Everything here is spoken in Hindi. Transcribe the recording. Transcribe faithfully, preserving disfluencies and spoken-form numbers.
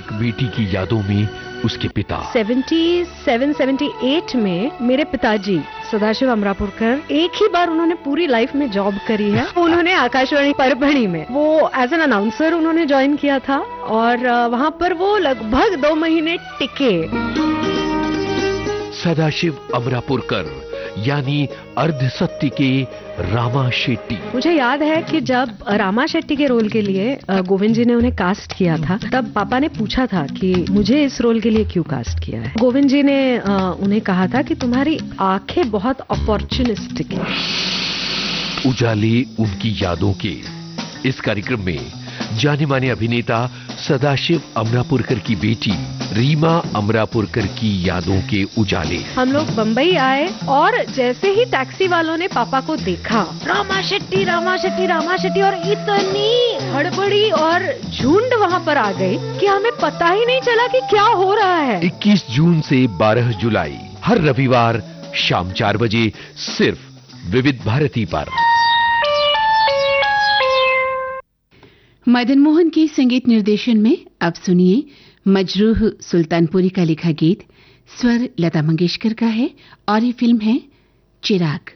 एक बेटी की यादों में उसके पिता सतहत्तर अठहत्तर में मेरे पिताजी सदाशिव अमरापुरकर एक ही बार उन्होंने पूरी लाइफ में जॉब करी है। उन्होंने आकाशवाणी परभणी में वो एज एन अनाउंसर उन्होंने ज्वाइन किया था और वहां पर वो लगभग दो महीने टिके। सदाशिव अमरापुरकर यानी अर्ध सत्य के रामा शेट्टी। मुझे याद है कि जब रामा शेट्टी के रोल के लिए गोविंद जी ने उन्हें कास्ट किया था, तब पापा ने पूछा था कि मुझे इस रोल के लिए क्यों कास्ट किया है। गोविंद जी ने उन्हें कहा था कि तुम्हारी आंखें बहुत अपॉर्चुनिस्टिक हैं। उजाले उनकी यादों के इस कार्यक्रम में जाने माने अभिनेता सदाशिव अमरापुरकर की बेटी रीमा अमरापुरकर की यादों के उजाले। हम लोग बंबई आए और जैसे ही टैक्सी वालों ने पापा को देखा, रामा शेट्टी रामा शेट्टी रामा शेट्टी, और इतनी हड़बड़ी और झुंड वहाँ पर आ गई कि हमें पता ही नहीं चला कि क्या हो रहा है। इक्कीस जून से बारह जुलाई हर रविवार शाम चार बजे सिर्फ विविध भारती पर। मदन मोहन के संगीत निर्देशन में अब सुनिए मजरूह सुल्तानपुरी का लिखा गीत। स्वर लता मंगेशकर का है और ये फिल्म है चिराग।